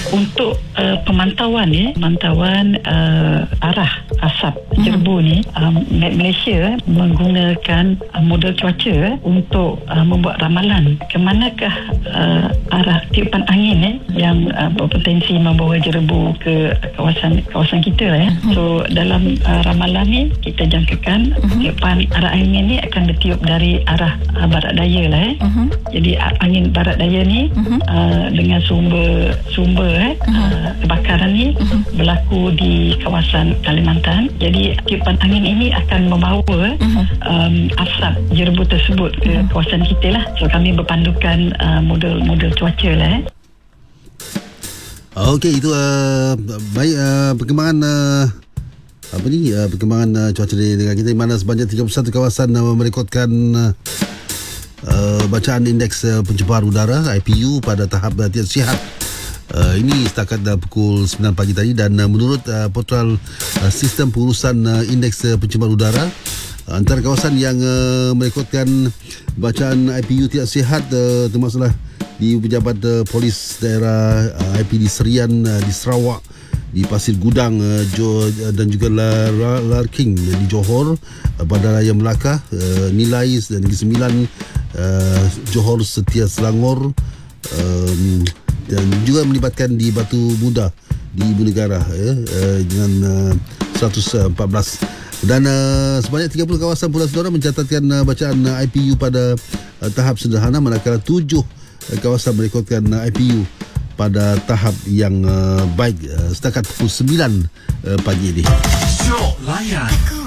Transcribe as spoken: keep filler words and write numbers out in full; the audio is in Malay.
Untuk uh, pemantauan ya, pemantauan uh, arah asap jerbu ni, um, Malaysia menggunakan uh, model cuaca untuk uh, membuat ramalan ke manakah uh, arah tiupan angin eh, yang uh, berpotensi membawa jerbu ke kawasan kawasan kita ya. So dalam uh, ramalan ni kita jangkakan tiupan arah angin ni akan bertiup dari arah uh, barat daya lah eh. Jadi uh, angin barat daya ni uh, dengan sumber sumber eh, uh, kebakaran ni berlaku di kawasan Kalimantan. Jadi tiupan angin ini akan membawa um, asap jerbu tersebut ke kawasan kita lah. So kami berpandukan uh, model-model cuaca lah eh. Okey, itu uh, baik uh, perkembangan uh, apa ni uh, perkembangan uh, cuaca di negara kita, di mana sebanyak tiga puluh satu kawasan uh, merekodkan uh, uh, bacaan indeks uh, pencemaran udara I P U pada tahap uh, tidak sihat. Uh, ini setakat uh, pukul sembilan pagi tadi, dan uh, menurut uh, portal uh, sistem pengurusan uh, indeks uh, pencemaran udara, uh, antara kawasan yang uh, merekodkan bacaan I P U tidak sihat uh, termasuklah di pejabat uh, polis daerah uh, I P D Serian uh, di Sarawak, di Pasir Gudang uh, Jo, uh, dan juga Lar, Lar King uh, di Johor, uh, Bandaraya Melaka, uh, Nilai dan Negeri Sembilan, uh, Johor Setia Selangor, um, dan juga melibatkan di Batu Muda di Ibu Negara ya, uh, dengan uh, seratus empat belas. Dan uh, sebanyak tiga puluh kawasan Pulau Sedora mencatatkan uh, bacaan uh, I P U pada uh, tahap sederhana, manakala tujuh uh, kawasan merekodkan uh, I P U pada tahap yang uh, baik uh, setakat pukul sembilan uh, pagi ini. Syok layan